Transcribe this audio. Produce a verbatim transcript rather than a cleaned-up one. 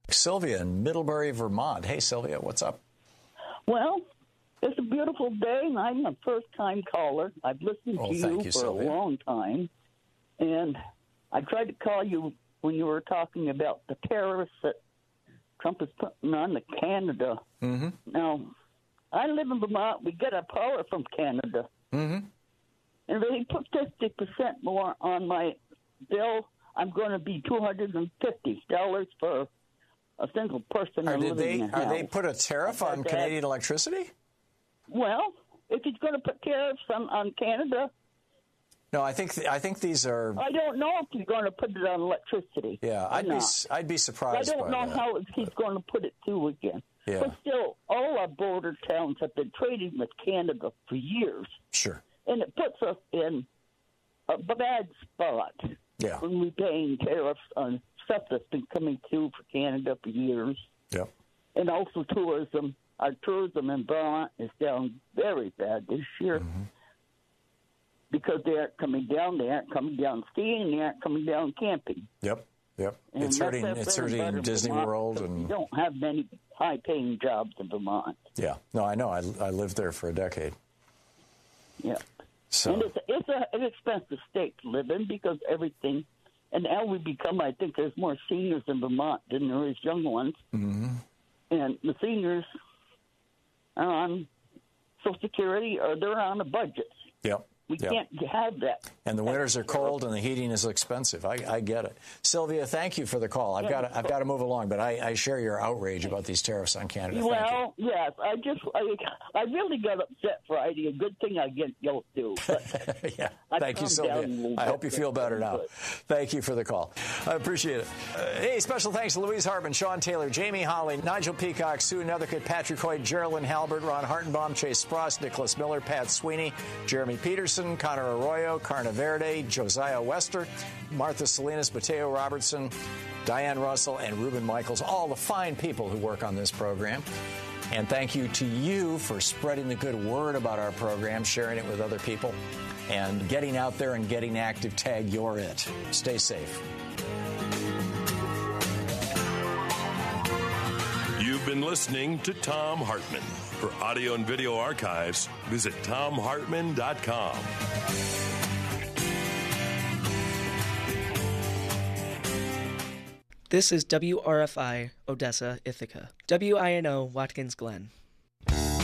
Sylvia in Middlebury, Vermont. Hey, Sylvia, what's up? Well, it's a beautiful day, and I'm a first-time caller. I've listened Oh, to you, thank you, for Sylvia. a long time, and I tried to call you when you were talking about the tariffs that Trump is putting on to Canada. Mm-hmm. Now, I live in Vermont. We get our power from Canada. Mm-hmm. And if they put fifty percent more on my bill, I'm going to be two hundred fifty dollars for a single person Are, did living they, in a are house. they put a tariff on That- Canadian electricity? Well, if he's going to put tariffs on, on Canada, No, I think th- I think these are. I don't know if he's going to put it on electricity. Yeah, or I'd be not. s- I'd be I surprised don't by know that. how he's going to put it through again. Yeah. But still, all our border towns have been trading with Canada for years, Sure. and it puts us in a bad spot Yeah. when we're paying tariffs on stuff that's been coming through for Canada for years. Yep. And also tourism. Our tourism in Vermont is down very bad this year Mm-hmm. because they aren't coming down. They aren't coming down skiing. They aren't coming down camping. Yep. Yep. And It's that's hurting. our It's bread and butter hurting in Disney Vermont, World because we and don't have many high-paying jobs in Vermont. yeah. No, I know. I I lived there for a decade. Yeah. So And it's, it's a, an expensive state to live in because everything, and now we become, I think there's more seniors in Vermont than there is young ones. Mm-hmm. And the seniors are on Social Security or they're on a budget. Yep. We Yep. can't have that. And the winters are cold, and the heating is expensive. I, I get it. Sylvia, thank you for the call. I've got to, I've got to move along, but I, I share your outrage about these tariffs on Canada. Thank Well, yes, I just, I, I really got upset Friday. A good thing I get yelled to. But you. yeah. I Thank you, calmed down a Sylvia. little I bit hope you feel better now. but- Thank you for the call. I appreciate it. Uh, hey, special thanks to Louise Hartman, Sean Taylor, Jamie Holly, Nigel Peacock, Sue Nethercutt, Patrick Hoyt, Geraldine Halbert, Ron Hartenbaum, Chase Spross, Nicholas Miller, Pat Sweeney, Jeremy Peterson, Connor Arroyo, Carna Verde, Josiah Wester, Martha Salinas, Mateo Robertson, Diane Russell, and Ruben Michaels, all the fine people who work on this program. And thank you to you for spreading the good word about our program, sharing it with other people, and getting out there and getting active. Tag You're It. Stay safe. You've been listening to Thom Hartmann. For audio and video archives, visit thom hartmann dot com. This is W R F I, Odessa, Ithaca. W I N O, Watkins Glen.